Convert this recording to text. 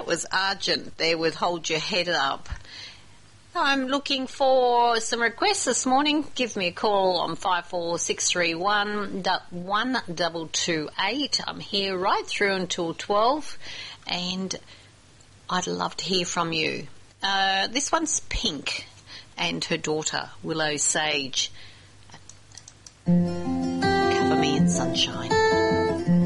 That was Argent there with Hold Your Head Up. I'm looking for some requests this morning. Give me a call on 54631 1228. I'm here right through until 12, and I'd love to hear from you. This one's Pink and her daughter, Willow Sage. Cover Me in Sunshine.